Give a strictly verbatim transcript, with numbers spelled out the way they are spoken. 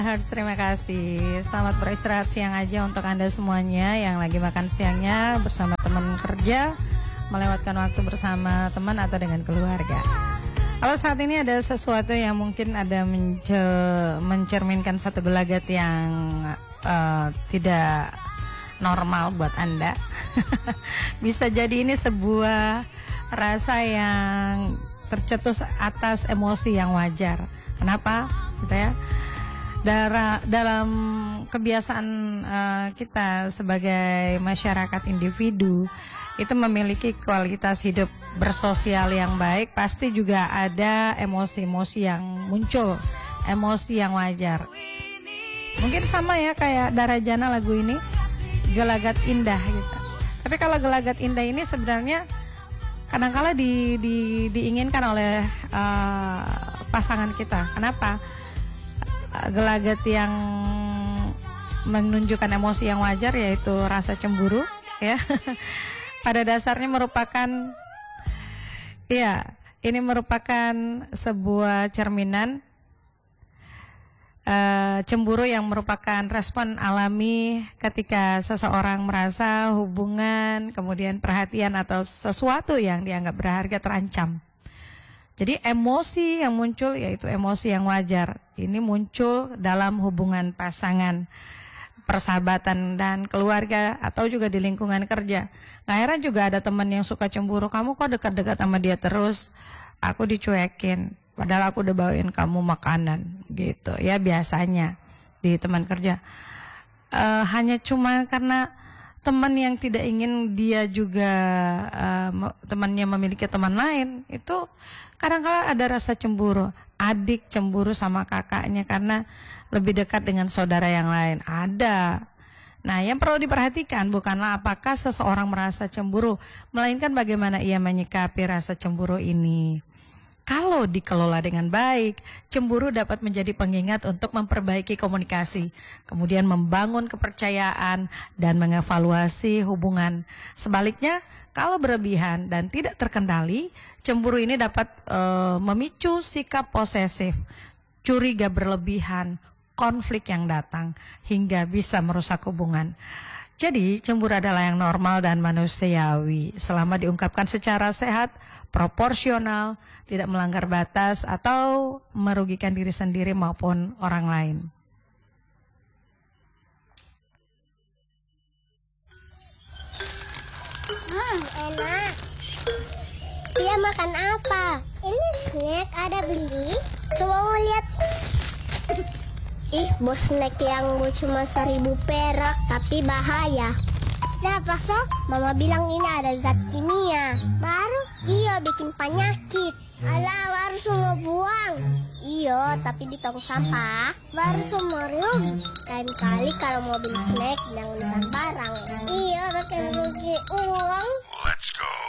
Terima kasih. Selamat beristirahat siang aja untuk Anda semuanya yang lagi makan siangnya bersama teman kerja, melewatkan waktu bersama teman atau dengan keluarga. Kalau saat ini ada sesuatu yang mungkin ada mence- mencerminkan satu gelagat yang uh, tidak normal buat Anda. Bisa jadi ini sebuah rasa yang tercetus atas emosi yang wajar. Kenapa? Gitu ya. Dara, dalam kebiasaan uh, kita sebagai masyarakat individu itu memiliki kualitas hidup bersosial yang baik, pasti juga ada emosi-emosi yang muncul, emosi yang wajar. Mungkin sama ya kayak Darajana lagu ini, Gelagat Indah gitu. Tapi kalau Gelagat Indah ini sebenarnya kadang-kala di, di, diinginkan oleh uh, pasangan kita. Kenapa? Gelagat yang menunjukkan emosi yang wajar yaitu rasa cemburu ya. Pada dasarnya merupakan ya, ini merupakan sebuah cerminan uh, cemburu yang merupakan respon alami ketika seseorang merasa hubungan, kemudian perhatian atau sesuatu yang dianggap berharga terancam. Jadi emosi yang muncul yaitu emosi yang wajar. Ini muncul dalam hubungan pasangan, persahabatan dan keluarga atau juga di lingkungan kerja. Nggak heran juga ada teman yang suka cemburu, kamu kok dekat-dekat sama dia terus, aku dicuekin, padahal aku udah bawain kamu makanan gitu. Ya biasanya di teman kerja. Uh, hanya cuma karena teman yang tidak ingin dia juga uh, temannya memiliki teman lain, itu kadang-kala ada rasa cemburu. Adik cemburu sama kakaknya karena lebih dekat dengan saudara yang lain. Ada. Nah, yang perlu diperhatikan bukanlah apakah seseorang merasa cemburu, melainkan bagaimana ia menyikapi rasa cemburu ini. Kalau dikelola dengan baik, cemburu dapat menjadi pengingat untuk memperbaiki komunikasi, kemudian membangun kepercayaan dan mengevaluasi hubungan. Sebaliknya, kalau berlebihan dan tidak terkendali, cemburu ini dapat e, memicu sikap posesif, curiga berlebihan, konflik yang datang, hingga bisa merusak hubungan. Jadi, cemburu adalah yang normal dan manusiawi selama diungkapkan secara sehat, proporsional, tidak melanggar batas atau merugikan diri sendiri maupun orang lain. Hmm, enak. Dia makan apa? Ini snack ada beli. Coba mau lihat. Ih, bos snack yang mau cuma seribu perak, tapi bahaya. Kenapa, Sob? Mama bilang ini ada zat kimia. Baru? Iya, bikin penyakit. Alah, baru semua buang. Iya, tapi di tong sampah baru semua rugi. Lain kali kalau mau beli snack, jangan sembarang. Iya, pakai rugi uang. Let's go.